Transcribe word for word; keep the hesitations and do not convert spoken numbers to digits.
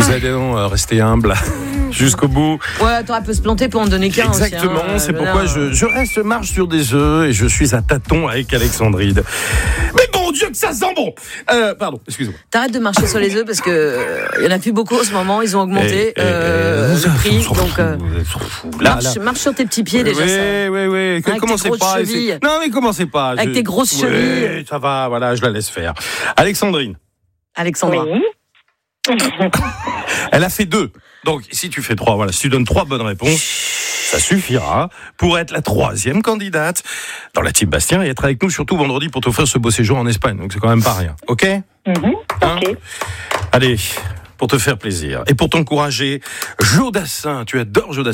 Vous allez non, euh, rester humble jusqu'au bout. Ouais, t'aurais pu se planter pour en donner qu'un aussi. Exactement, hein, c'est euh, pourquoi je, je reste marche sur des œufs et je suis à tâtons avec Alexandrine. Mais bon Dieu que ça sent bon. Euh, pardon, excuse-moi. T'arrêtes de marcher sur les œufs parce que euh, il y en a plus beaucoup en ce moment. Ils ont augmenté Et, et, euh, et, le prix. on s'en Donc fout, euh, on s'en fout. Là, marche, là. marche sur tes petits pieds déjà. Oui, ça. oui, oui. Avec Commencez tes grosses pas. chevilles. c'est- Non, mais commencez pas. Avec Je- tes grosses Oui, chevilles. ça va, voilà, je la laisse faire. Alexandrine, Alexandra. Oui. elle a fait deux. Donc, si tu fais trois, voilà, si tu donnes trois bonnes réponses, ça suffira pour être la troisième candidate dans la team Bastien et être avec nous surtout vendredi pour t'offrir ce beau séjour en Espagne. Donc, c'est quand même pas rien. OK? Mhm. Hein Ok. Allez, pour te faire plaisir et pour t'encourager, Joe Dassin, tu adores Joe Dassin.